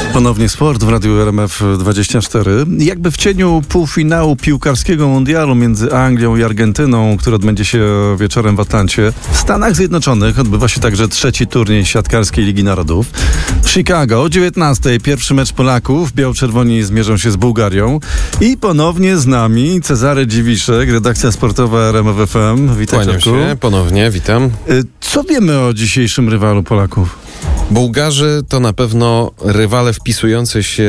Ponownie sport w Radiu RMF24. Jakby w cieniu półfinału piłkarskiego mundialu między Anglią i Argentyną, który odbędzie się wieczorem w Atlancie, w Stanach Zjednoczonych odbywa się także trzeci turniej siatkarskiej Ligi Narodów. W Chicago o 19:00 pierwszy mecz Polaków. Biało-czerwoni zmierzą się z Bułgarią. I ponownie z nami Cezary Dziwiszek, redakcja sportowa RMF FM. Witaj, Kłaniam się, ponownie, witam. Co wiemy o dzisiejszym rywalu Polaków? Bułgarzy to na pewno rywale wpisujące się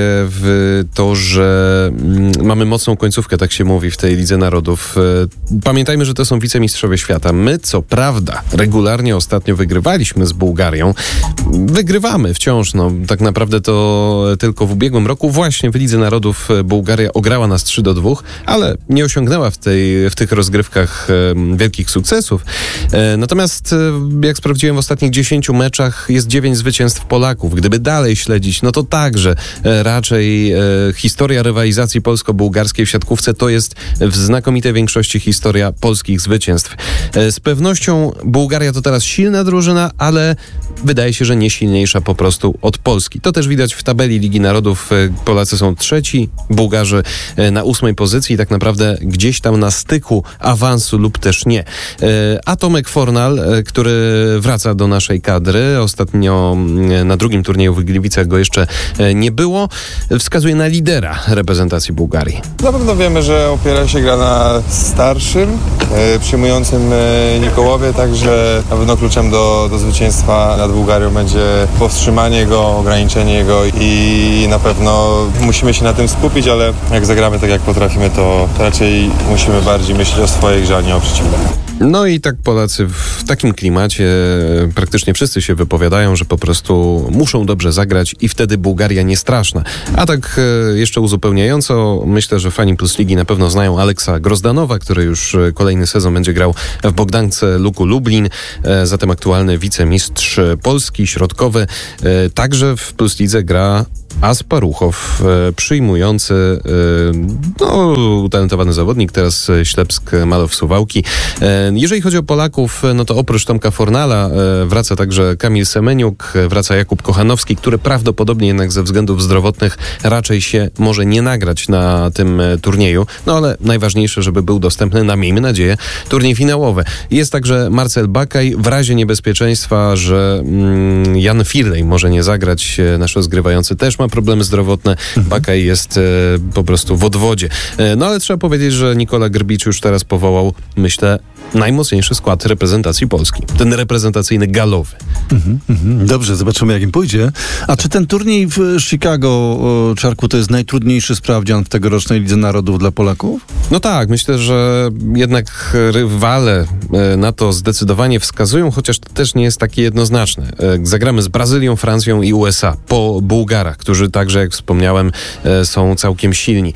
w to, że mamy mocną końcówkę, tak się mówi w tej Lidze Narodów. Pamiętajmy, że to są wicemistrzowie świata. My, co prawda, regularnie ostatnio wygrywaliśmy z Bułgarią. Wygrywamy wciąż, tak naprawdę to tylko w ubiegłym roku właśnie w Lidze Narodów Bułgaria ograła nas 3-2, ale nie osiągnęła w tych rozgrywkach wielkich sukcesów. Natomiast jak sprawdziłem w ostatnich 10 meczach jest 9 zwycięstw Polaków. Gdyby dalej śledzić, to także raczej historia rywalizacji polsko-bułgarskiej w siatkówce to jest w znakomitej większości historia polskich zwycięstw. Z pewnością Bułgaria to teraz silna drużyna, ale wydaje się, że nie silniejsza po prostu od Polski. To też widać w tabeli Ligi Narodów. Polacy są trzeci, Bułgarzy na 8. pozycji i tak naprawdę gdzieś tam na styku awansu lub też nie. A Tomek Fornal, który wraca do naszej kadry, ostatnio na drugim turnieju w Gliwicach go jeszcze nie było, wskazuje na lidera reprezentacji Bułgarii. Na pewno wiemy, że opiera się gra na starszym, przyjmującym Nikołowie, także na pewno kluczem do zwycięstwa nad Bułgarią będzie powstrzymanie go, ograniczenie go i na pewno musimy się na tym skupić, ale jak zagramy tak jak potrafimy, to raczej musimy bardziej myśleć o swojej grze, a nie o przeciwniku. No i tak Polacy w takim klimacie praktycznie wszyscy się wypowiadają, że po prostu muszą dobrze zagrać i wtedy Bułgaria nie straszna. A tak jeszcze uzupełniająco, myślę, że fani Plus Ligi na pewno znają Aleksa Grozdanowa, który już kolejny sezon będzie grał w Bogdance Luku Lublin, zatem aktualny wicemistrz Polski, środkowy. Także w Plus Lidze gra Asparuchow, przyjmujący utalentowany zawodnik, teraz Ślepsk Malow Suwałki. Jeżeli chodzi o Polaków, to oprócz Tomka Fornala wraca także Kamil Semeniuk, wraca Jakub Kochanowski, który prawdopodobnie jednak ze względów zdrowotnych raczej się może nie nagrać na tym turnieju, ale najważniejsze, żeby był dostępny na, miejmy nadzieję, turniej finałowy. Jest także Marcel Bakaj. W razie niebezpieczeństwa, że Jan Firlej może nie zagrać, nasz rozgrywający też ma problemy zdrowotne. Bakaj jest po prostu w odwodzie. Ale trzeba powiedzieć, że Nikola Grbić już teraz powołał, myślę, najmocniejszy skład reprezentacji Polski. Ten reprezentacyjny galowy. Dobrze, zobaczymy jak im pójdzie. A czy ten turniej w Chicago, Czarku, to jest najtrudniejszy sprawdzian w tegorocznej Lidze Narodów dla Polaków? No tak, myślę, że jednak rywale na to zdecydowanie wskazują, chociaż to też nie jest takie jednoznaczne. Zagramy z Brazylią, Francją i USA po Bułgarach, którzy także, jak wspomniałem, są całkiem silni.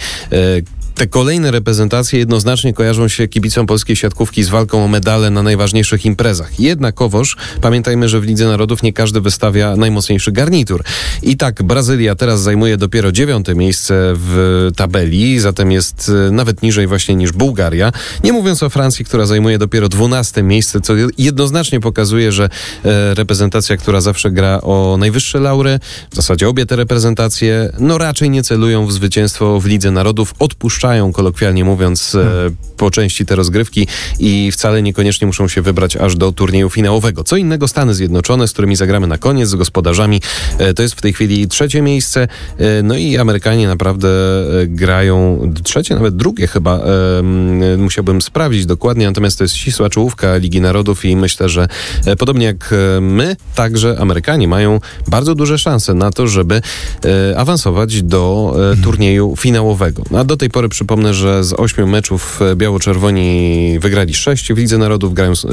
Te kolejne reprezentacje jednoznacznie kojarzą się kibicom polskiej siatkówki z walką o medale na najważniejszych imprezach. Jednakowoż pamiętajmy, że w Lidze Narodów nie każdy wystawia najmocniejszy garnitur. I tak Brazylia teraz zajmuje dopiero 9. miejsce w tabeli, zatem jest nawet niżej właśnie niż Bułgaria. Nie mówiąc o Francji, która zajmuje dopiero 12. miejsce, co jednoznacznie pokazuje, że reprezentacja, która zawsze gra o najwyższe laury, w zasadzie obie te reprezentacje, raczej nie celują w zwycięstwo w Lidze Narodów, odpuszczają, kolokwialnie mówiąc, po części te rozgrywki i wcale niekoniecznie muszą się wybrać aż do turnieju finałowego. Co innego Stany Zjednoczone, z którymi zagramy na koniec, z gospodarzami, to jest w tej chwili 3. miejsce. I Amerykanie naprawdę grają 3., nawet 2. chyba. Musiałbym sprawdzić dokładnie, natomiast to jest ścisła czołówka Ligi Narodów i myślę, że podobnie jak my, także Amerykanie mają bardzo duże szanse na to, żeby awansować do turnieju finałowego. A do tej pory przypomnę, że z 8 meczów biało-czerwoni wygrali 6 w Lidze Narodów,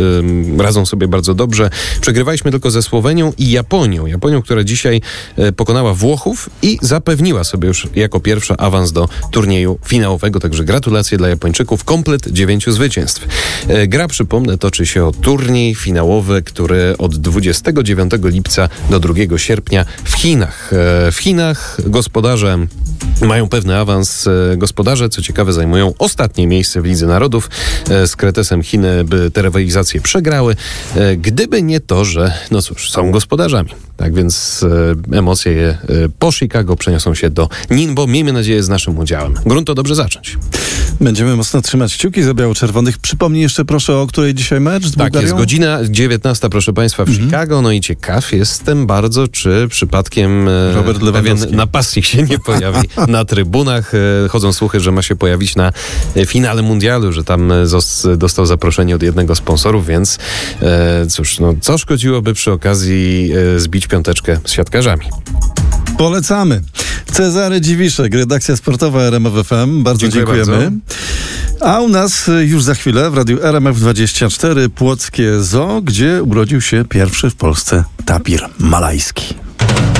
radzą sobie bardzo dobrze. Przegrywaliśmy tylko ze Słowenią i Japonią. Japonią, która dzisiaj pokonała Włochów i zapewniła sobie już jako pierwsza awans do turnieju finałowego. Także gratulacje dla Japończyków. Komplet 9 zwycięstw. Gra, przypomnę, toczy się o turniej finałowy, który od 29 lipca do 2 sierpnia w Chinach. W Chinach gospodarzem Mają pewny awans gospodarze. Co ciekawe, zajmują ostatnie miejsce w Lidze Narodów. Z Kretesem Chiny by te rywalizacje przegrały. Gdyby nie to, że no cóż, są gospodarzami. Tak więc emocje po Chicago przeniosą się do Ningbo. Miejmy nadzieję z naszym udziałem. Grunt to dobrze zacząć. Będziemy mocno trzymać kciuki za biało-czerwonych. Przypomnij jeszcze proszę, o której dzisiaj mecz z Bułgarią? Tak, jest godzina 19, proszę Państwa, w Chicago. No i ciekaw jestem bardzo, czy przypadkiem pewien napastnik się nie pojawi na trybunach. Chodzą słuchy, że ma się pojawić na finale mundialu, że tam dostał zaproszenie od jednego z sponsorów, więc cóż, no co szkodziłoby przy okazji zbić piąteczkę z siatkarzami. Polecamy. Cezary Dziwiszek, redakcja sportowa RMF FM. Bardzo dziękujemy. A u nas już za chwilę w radiu RMF24 Płockie Zoo, gdzie urodził się pierwszy w Polsce tapir malajski.